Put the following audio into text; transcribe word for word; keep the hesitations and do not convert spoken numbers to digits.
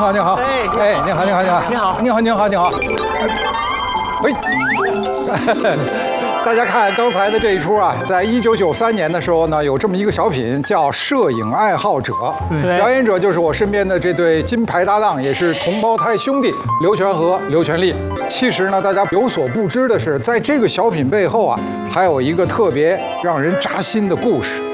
好，你好。哎，哎，你好，你好，你好， 你好， 你好，你好，你好。喂，大家看刚才的这一出啊，在一九九三年的时候呢，有这么一个小品叫《摄影爱好者》，表演者就是我身边的这对金牌搭档，也是同胞胎兄弟刘全和刘全利。其实呢，大家有所不知的是，在这个小品背后啊，还有一个特别让人扎心的故事。